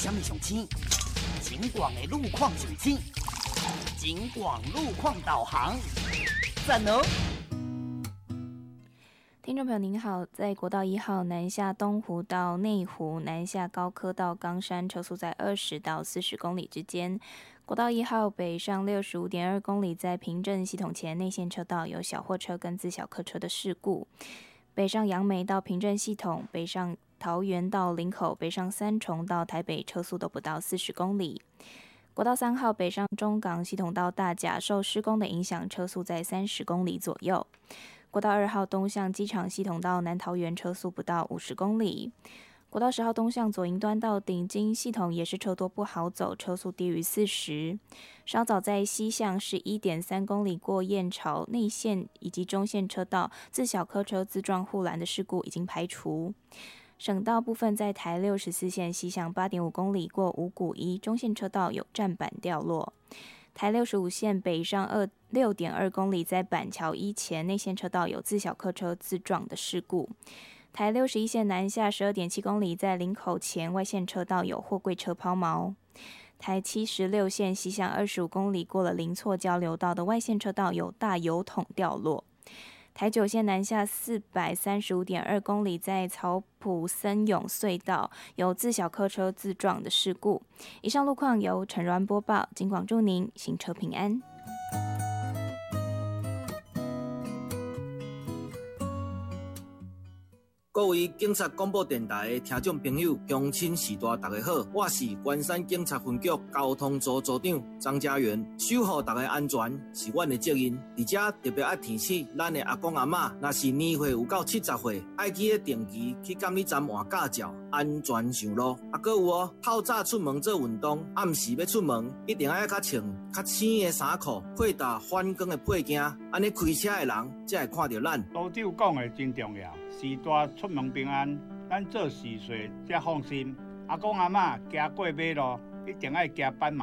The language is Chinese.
什么上青？景广的路况上青。景广路况导航，赞哦！ 听众朋友您好，在国道1号南下东湖到内湖，南下高科到冈山，车速在20到40公里之间。国道1号北上65.2公里，在平镇系统前内线车道有小货车跟自小客车的事故。北上杨梅到平镇系统，北上桃园到林口，北上三重到台北，车速都不到40公里。国道3号北上中港系统到大甲，受施工的影响，车速在30公里左右。国道2号东向机场系统到南桃园，车速不到50公里。国道10号东向左营端到顶金系统也是车多不好走，车速低于40。稍早在西向是 1.3 公里过燕巢内线以及中线车道自小客车自撞护栏的事故已经排除。省道部分在台64线西向 8.5 公里过五股一中线车道有站板掉落。台65线北上6.2公里在板桥一前内线车道有自小客车自撞的事故。台61线南下 12.7 公里在林口前外线车道有货柜车抛锚。台76线西向25公里过了林错交流道的外线车道有大油桶掉落。台9线南下 435.2 公里在草埔森永隧道有自小客车自撞的事故。以上路况由陈软播报，警广祝您行车平安。 各位警察广播电台的听众朋友，乡亲士大大家好，我是关山警察分局交通组组长张家元。守护大家安全是阮的责任，而且特别爱提醒咱的阿公阿嬷，若是年岁有到70岁，爱记得定期去监理站换驾照，安全上路。还有哦，透早出门做运动，暗时要出门，一定爱较穿较青的衫裤，配搭反光的配件，安尼开车的人才会看到咱。 都长讲的真重要，士大出门平安，咱做事岁才放心。阿公阿嬷行过马路，一定要加斑马